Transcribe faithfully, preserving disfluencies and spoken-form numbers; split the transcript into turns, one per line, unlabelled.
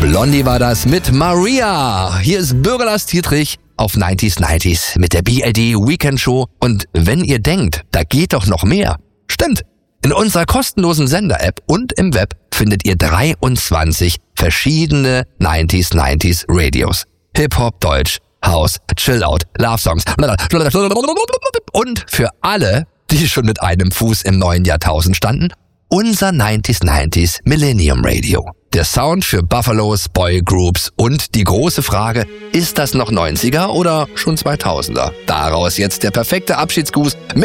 Blondie war das mit Maria. Hier ist Bürgerlast Dietrich auf neunzig neunzig mit der B L D Weekend Show. Und wenn ihr denkt, da geht doch noch mehr. Stimmt. In unserer kostenlosen Sender-App und im Web findet ihr dreiundzwanzig verschiedene neunzig neunzig Radios. Hip-Hop, Deutsch, House, Chill-Out, Love-Songs und für alle, die schon mit einem Fuß im neuen Jahrtausend standen, unser neunzig neunzig Millennium Radio. Der Sound für Buffalos, Boygroups und die große Frage, ist das noch neunziger oder schon zweitausender? Daraus jetzt der perfekte Abschiedsgruß mit